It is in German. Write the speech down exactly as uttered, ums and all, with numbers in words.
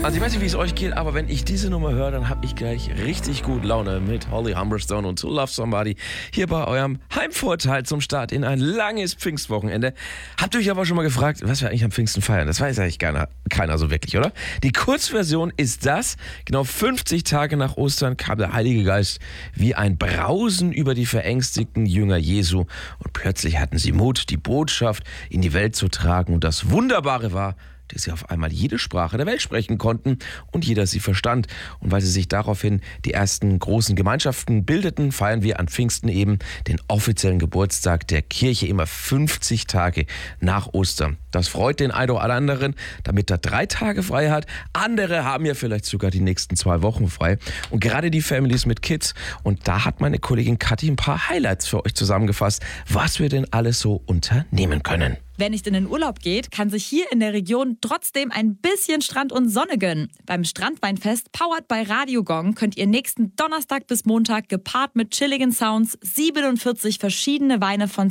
Also ich weiß nicht, wie es euch geht, aber wenn ich diese Nummer höre, dann habe ich gleich richtig gut Laune mit Holly Humberstone und To Love Somebody hier bei eurem Heimvorteil zum Start in ein langes Pfingstwochenende. Habt ihr euch aber schon mal gefragt, was wir eigentlich am Pfingsten feiern? Das weiß eigentlich keiner, keiner so wirklich, oder? Die Kurzversion ist das. Genau fünfzig Tage nach Ostern kam der Heilige Geist wie ein Brausen über die verängstigten Jünger Jesu und plötzlich hatten sie Mut, die Botschaft in die Welt zu tragen. Und das Wunderbare war, dass sie auf einmal jede Sprache der Welt sprechen konnten und jeder sie verstand. Und weil sie sich daraufhin die ersten großen Gemeinschaften bildeten, feiern wir an Pfingsten eben den offiziellen Geburtstag der Kirche immer fünfzig Tage nach Ostern. Das freut den einen oder anderen, damit er drei Tage frei hat. Andere haben ja vielleicht sogar die nächsten zwei Wochen frei. Und gerade die Families mit Kids. Und da hat meine Kollegin Kathi ein paar Highlights für euch zusammengefasst, was wir denn alles so unternehmen können. Wer nicht in den Urlaub geht, kann sich hier in der Region trotzdem ein bisschen Strand und Sonne gönnen. Beim Strandweinfest powered by Radio Gong könnt ihr nächsten Donnerstag bis Montag gepaart mit chilligen Sounds siebenundvierzig verschiedene Weine von